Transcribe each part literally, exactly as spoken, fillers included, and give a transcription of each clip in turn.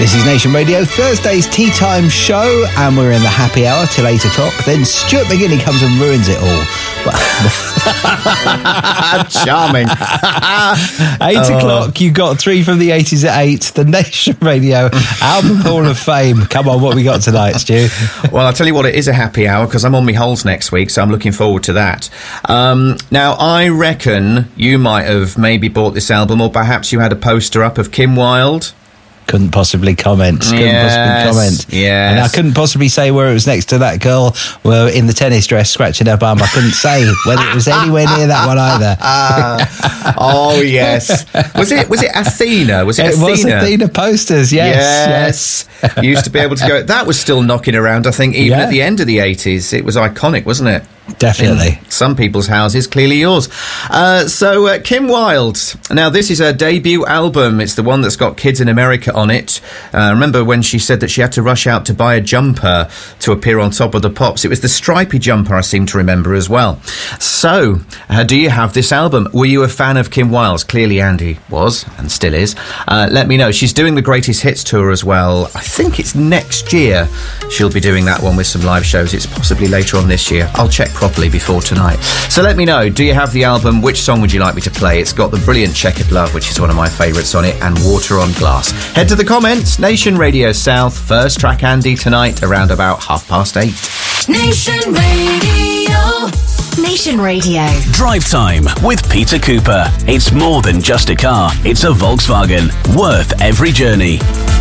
This is Nation Radio, Thursday's Tea Time Show, and we're in the happy hour till eight o'clock. Then Stuart McGinney comes and ruins it all. Charming. eight oh. o'clock, you got three from the eighties at eight, the Nation Radio Album Hall of Fame. Come on, what we got tonight, Stu? Well, I'll tell you what, it is a happy hour because I'm on my holes next week, so I'm looking forward to that. Um, now, I reckon you might have maybe bought this album, or perhaps you had a poster up of Kim Wilde. Couldn't possibly comment. Couldn't yes, possibly comment. Yes. And I couldn't possibly say where it was next to that girl well, in the tennis dress scratching her bum. I couldn't say whether it was anywhere near that one either. uh, oh, yes. Was it Was it Athena? Was it, it Athena? It was Athena posters, yes. Yes. yes. You used to be able to go... That was still knocking around, I think, even yeah. at the end of the eighties. It was iconic, wasn't it? Definitely. In some people's houses, clearly yours. Uh, so, uh, Kim Wilde. Now, this is her debut album. It's the one that's got Kids in America on it. Uh, remember when she said that she had to rush out to buy a jumper to appear on Top of the Pops? It was the stripy jumper, I seem to remember as well. So, uh, do you have this album? Were you a fan of Kim Wilde's? Clearly Andy was, and still is. Uh, let me know. She's doing the Greatest Hits tour as well. I think it's next year she'll be doing that one with some live shows. It's possibly later on this year. I'll check properly before tonight. So let me know, do you have the album? Which song would you like me to play? It's got the brilliant Checkered Love, which is one of my favourites on it, and Water on Glass. Head to the comments. Nation Radio South, first track Andy tonight around about half past eight. Nation Radio. Nation Radio. Drive Time with Peter Cooper. It's more than just a car, it's a Volkswagen. Worth every journey.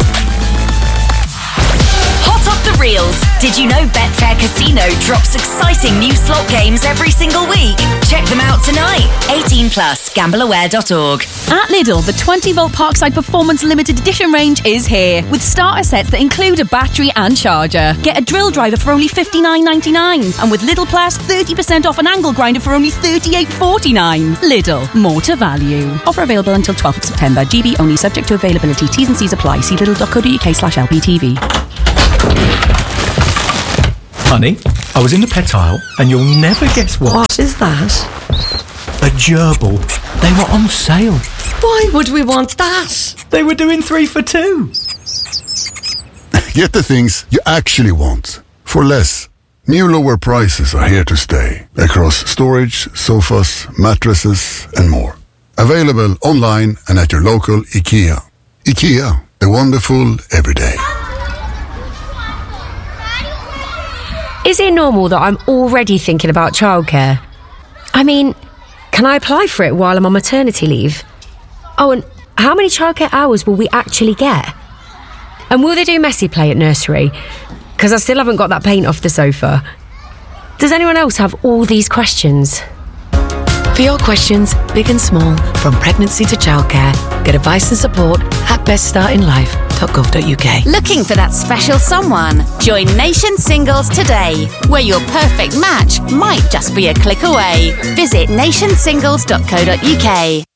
The reels. Did you know Betfair Casino drops exciting new slot games every single week? Check them out tonight. eighteen plus, gamble aware dot org. At Lidl, the twenty volt Parkside Performance Limited Edition range is here, with starter sets that include a battery and charger. Get a drill driver for only fifty-nine ninety-nine, and with Lidl Plus, thirty percent off an angle grinder for only thirty-eight forty-nine. Lidl, more to value. Offer available until twelfth of September. G B only, subject to availability. T's and C's apply. See lidl dot co dot uk slash L B T V. Honey, I was in the pet aisle and you'll never guess what. What is that? A gerbil. They were on sale. Why would we want that? They were doing three for two. Get the things you actually want for less. New lower prices are here to stay across storage, sofas, mattresses and more. Available online and at your local IKEA. IKEA, the wonderful everyday. Is it normal that I'm already thinking about childcare? I mean, can I apply for it while I'm on maternity leave? Oh, and how many childcare hours will we actually get? And will they do messy play at nursery? Because I still haven't got that paint off the sofa. Does anyone else have all these questions? For your questions, big and small, from pregnancy to childcare, get advice and support at best starting life dot gov dot uk. Looking for that special someone? Join Nation Singles today, where your perfect match might just be a click away. Visit nation singles dot co dot uk.